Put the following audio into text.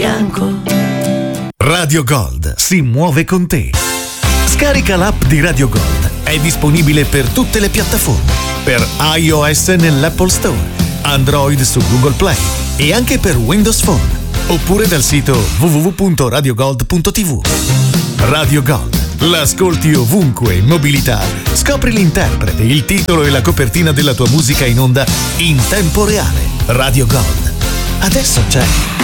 fianco. Radio Gold si muove con te. Scarica l'app di Radio Gold. È disponibile per tutte le piattaforme. Per iOS nell'Apple Store, Android su Google Play e anche per Windows Phone. Oppure dal sito www.radiogold.tv. Radio Gold. L'ascolti ovunque in mobilità. Scopri l'interprete, il titolo e la copertina della tua musica in onda in tempo reale. Radio Gold. Adesso c'è.